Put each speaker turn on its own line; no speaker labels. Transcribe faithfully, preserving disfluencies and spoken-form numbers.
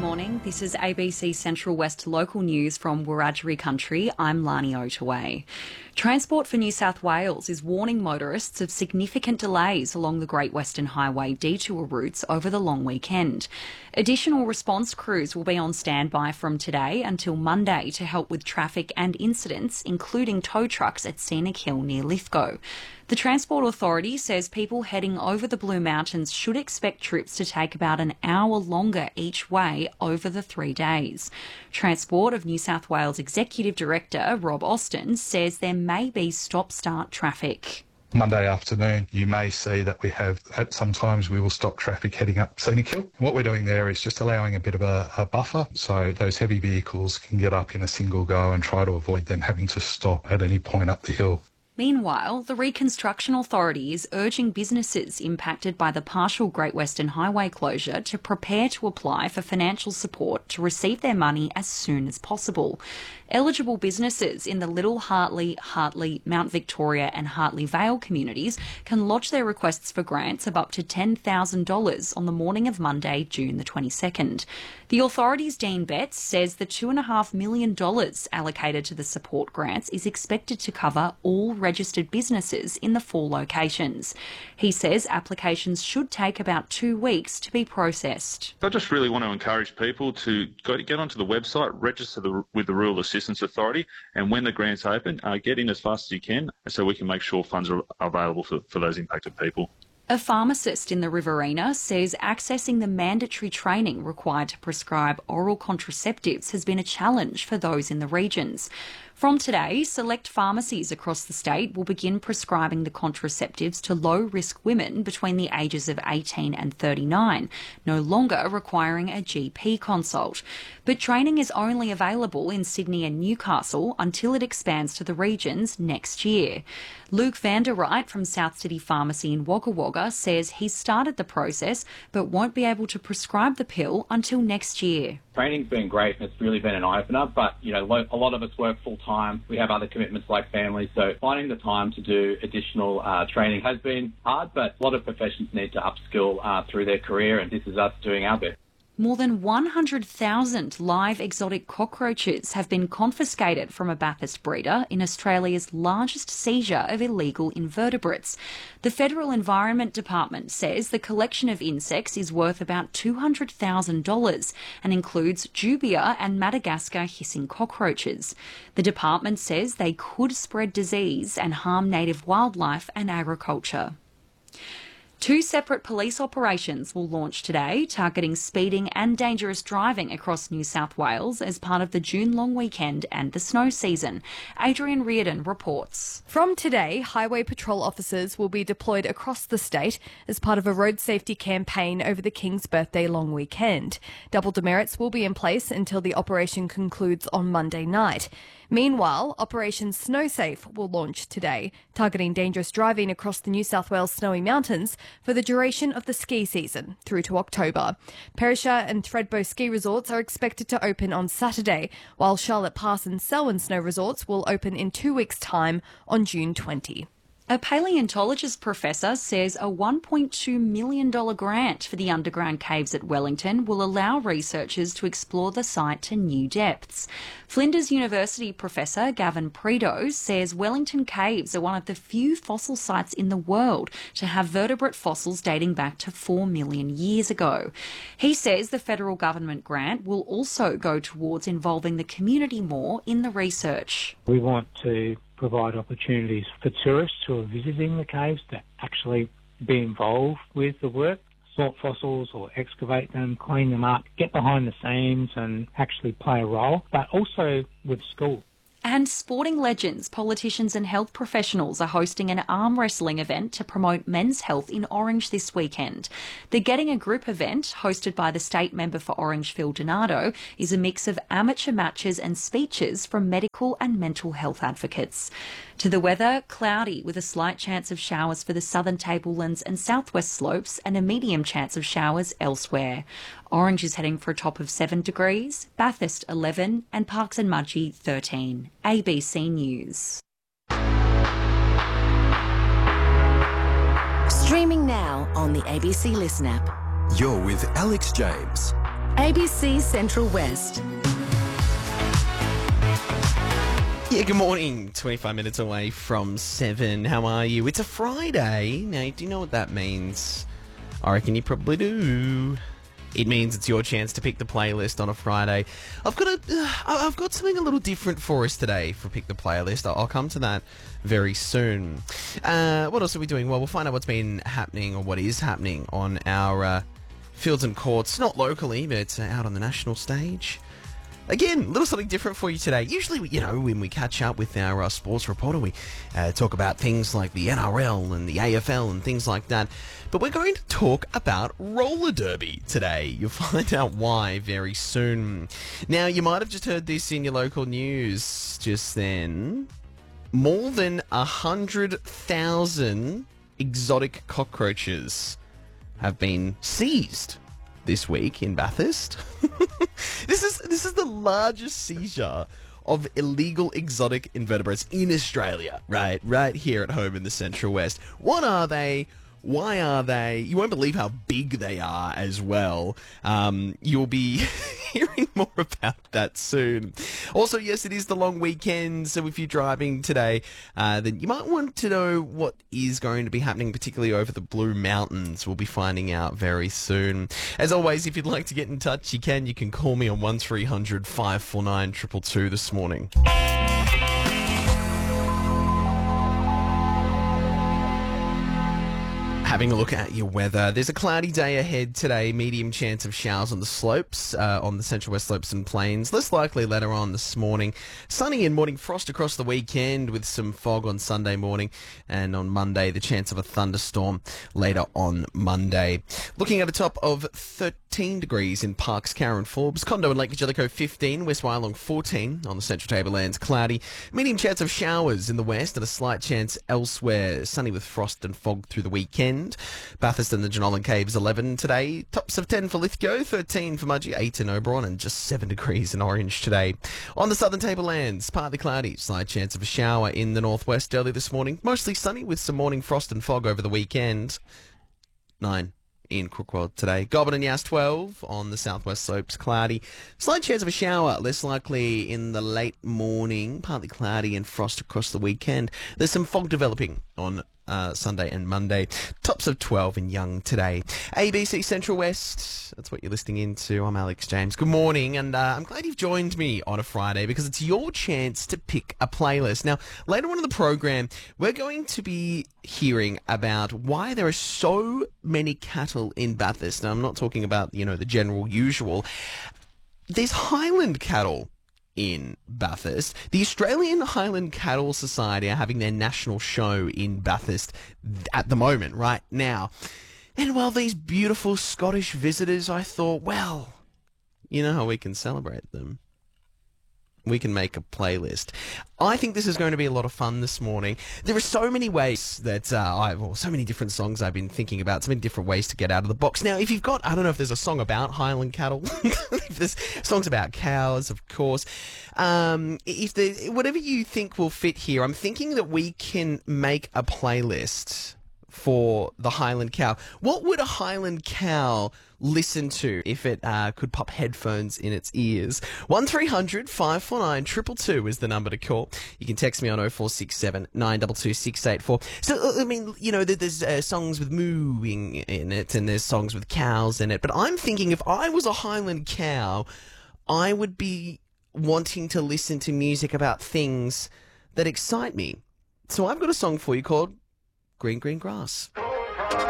morning. This is A B C Central West local news from Wiradjuri country. I'm Lani Otaway. Transport for New South Wales is warning motorists of significant delays along the Great Western Highway detour routes over the long weekend. Additional response crews will be on standby from today until Monday to help with traffic and incidents, including tow trucks at Scenic Hill near Lithgow. The Transport Authority says people heading over the Blue Mountains should expect trips to take about an hour longer each way over the three days. Transport of New South Wales Executive Director Rob Austin says there may be stop-start traffic.
Monday afternoon, you may see that we have, at sometimes we will stop traffic heading up Scenic Hill. What we're doing there is just allowing a bit of a, a buffer so those heavy vehicles can get up in a single go and try to avoid them having to stop at any point up the hill.
Meanwhile, the Reconstruction Authority is urging businesses impacted by the partial Great Western Highway closure to prepare to apply for financial support to receive their money as soon as possible. Eligible businesses in the Little Hartley, Hartley, Mount Victoria and Hartley Vale communities can lodge their requests for grants of up to ten thousand dollars on the morning of Monday, June the twenty-second. The authority's Dean Betts says the two point five million dollars allocated to the support grants is expected to cover all registered businesses in the four locations. He says applications should take about two weeks to be processed.
I just really want to encourage people to go to get onto the website, register the, with the Rural Assistance Authority, and when the grants open, uh, get in as fast as you can so we can make sure funds are available for, for those impacted people.
A pharmacist in the Riverina says accessing the mandatory training required to prescribe oral contraceptives has been a challenge for those in the regions. From today, select pharmacies across the state will begin prescribing the contraceptives to low-risk women between the ages of eighteen and thirty-nine, no longer requiring a G P consult. But training is only available in Sydney and Newcastle until it expands to the regions next year. Luke Vanderwright from South City Pharmacy in Wagga Wagga says he's started the process but won't be able to prescribe the pill until next year.
Training's been great and it's really been an eye-opener, but you know, a lot of us work full-time. We have other commitments like family, so finding the time to do additional uh, training has been hard, but a lot of professions need to upskill uh, through their career, and this is us doing our bit.
More than one hundred thousand live exotic cockroaches have been confiscated from a Bathurst breeder in Australia's largest seizure of illegal invertebrates. The Federal Environment Department says the collection of insects is worth about two hundred thousand dollars and includes dubia and Madagascar hissing cockroaches. The department says they could spread disease and harm native wildlife and agriculture. Two separate police operations will launch today, targeting speeding and dangerous driving across New South Wales as part of the June long weekend and the snow season. Adrian Reardon reports.
From today, Highway Patrol officers will be deployed across the state as part of a road safety campaign over the King's Birthday long weekend. Double demerits will be in place until the operation concludes on Monday night. Meanwhile, Operation Snow Safe will launch today, targeting dangerous driving across the New South Wales snowy mountains for the duration of the ski season through to October. Perisher and Thredbo ski resorts are expected to open on Saturday, while Charlotte Pass and Selwyn snow resorts will open in two weeks' time on June twentieth.
A paleontologist professor says a one point two million dollars grant for the underground caves at Wellington will allow researchers to explore the site to new depths. Flinders University professor Gavin Prideaux says Wellington Caves are one of the few fossil sites in the world to have vertebrate fossils dating back to four million years ago. He says the federal government grant will also go towards involving the community more in the research.
We want to provide opportunities for tourists who are visiting the caves to actually be involved with the work, sort fossils or excavate them, clean them up, get behind the scenes and actually play a role, but also with schools.
And sporting legends, politicians and health professionals are hosting an arm wrestling event to promote men's health in Orange this weekend. The Getting a Grip event, hosted by the state member for Orange, Phil Donato, is a mix of amateur matches and speeches from medical and mental health advocates. To the weather, cloudy with a slight chance of showers for the southern tablelands and southwest slopes and a medium chance of showers elsewhere. Orange is heading for a top of seven degrees, Bathurst eleven and Parks and Mudgee thirteen. A B C News.
Streaming now on the A B C Listen app.
You're with Alex James.
A B C Central West.
Yeah, good morning. twenty-five minutes away from seven. How are you? It's a Friday. Now, do you know what that means? I reckon you probably do. It means it's your chance to pick the playlist on a Friday. I've got a, uh, I've got something a little different for us today for Pick the Playlist. I'll, I'll come to that very soon. Uh, what else are we doing? Well, we'll find out what's been happening or what is happening on our uh, fields and courts. Not locally, but uh, out on the national stage. Again, a little something different for you today. Usually, you know, when we catch up with our uh, sports reporter, we uh, talk about things like the N R L and the A F L and things like that. But we're going to talk about roller derby today. You'll find out why very soon. Now, you might have just heard this in your local news just then. More than one hundred thousand exotic cockroaches have been seized this week in Bathurst. This is this is the largest seizure of illegal exotic invertebrates in Australia, right? Right here at home in the Central West. What are they? Why are they? You won't believe how big they are as well. Um, you'll be hearing more about that soon. Also, yes, it is the long weekend, so if you're driving today, uh, then you might want to know what is going to be happening, particularly over the Blue Mountains. We'll be finding out very soon. As always, if you'd like to get in touch, you can. You can call me on one three hundred, five four nine, two two two this morning. Having a look at your weather. There's a cloudy day ahead today. Medium chance of showers on the slopes, uh, on the Central West slopes and plains. Less likely later on this morning. Sunny and morning frost across the weekend with some fog on Sunday morning. And on Monday, the chance of a thunderstorm later on Monday. Looking at a top of thirteen degrees in Parkes, Carra and Forbes. Condo and Lake Jellicoe fifteen. West Wyalong fourteen. On the Central Tablelands, cloudy. Medium chance of showers in the west and a slight chance elsewhere. Sunny with frost and fog through the weekend. Bathurst and the Jenolan Caves eleven today. Tops of ten for Lithgow, thirteen for Mudgee, eight in Oberon, and just seven degrees in Orange today. On the southern tablelands, partly cloudy, slight chance of a shower in the northwest early this morning. Mostly sunny with some morning frost and fog over the weekend. nine in Crookwell today. Goulburn and Yass twelve. On the southwest slopes, cloudy. Slight chance of a shower, less likely in the late morning. Partly cloudy and frost across the weekend. There's some fog developing on Uh, Sunday and Monday. Tops of twelve in Young today. A B C Central West, that's what you're listening into. I'm Alex James. Good morning, and uh, I'm glad you've joined me on a Friday because it's your chance to pick a playlist. Now, later on in the program, we're going to be hearing about why there are so many cattle in Bathurst. Now, I'm not talking about, you know, the general usual. There's Highland cattle in Bathurst. The Australian Highland Cattle Society are having their national show in Bathurst at the moment, right now. And while these beautiful Scottish visitors, I thought, well, you know how we can celebrate them? We can make a playlist. I think this is going to be a lot of fun this morning. There are so many ways that uh, I've, well, so many different songs I've been thinking about, so many different ways to get out of the box. Now, if you've got, I don't know if there's a song about Highland cattle, if there's songs about cows, of course. Um, if there, whatever you think will fit here, I'm thinking that we can make a playlist for the Highland cow. What would a Highland cow listen to if it uh, could pop headphones in its ears? one three hundred, five four nine, two two two is the number to call. You can text me on oh four six seven, nine two two, six eight four. So, I mean, you know, there's uh, songs with mooing in it and there's songs with cows in it. But I'm thinking if I was a Highland cow, I would be wanting to listen to music about things that excite me. So I've got a song for you called Green Green Grass.